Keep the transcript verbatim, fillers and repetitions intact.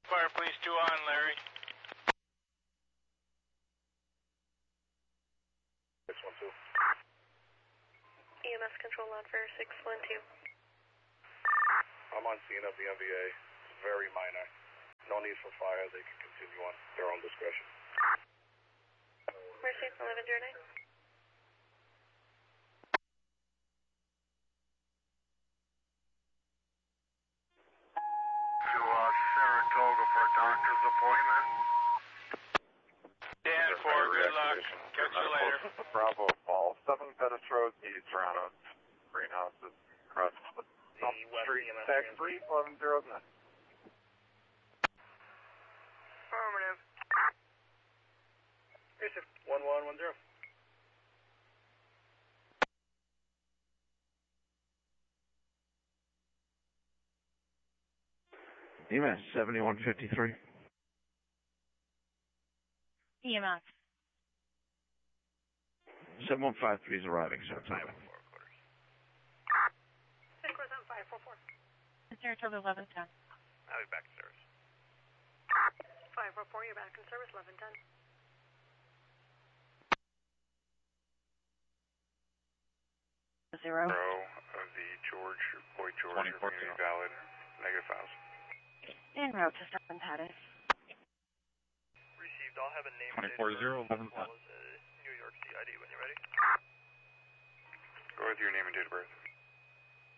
Fire Police two on, Larry. six one two. E M S control on for six one two. I'm on scene of the M V A. It's very minor. No need for fire. They can continue on their own discretion. Mercy, eleven zero nine. To uh, Saratoga for a doctor's appointment. Dan four, good luck. Catch you later. Bravo Fall, seven Pettis Road, East Toronto. Greenhouses across the street, tax free, eleven zero nine. Affirmative. Basic one one one zero. E M S seventy-one fifty-three. E M S. seven one five three is arriving, so time. Headquarters on five four four. Saratoga eleven ten. I'll be back in service. five four four, you're back in service, eleven ten. Zero. Zero of the George, Boy George, Community Valid, negative files. En route to seven Pettis. Received, I'll have a name twenty-four zero eleven as well as a New York C I D when you're ready. Go with your name and date of birth.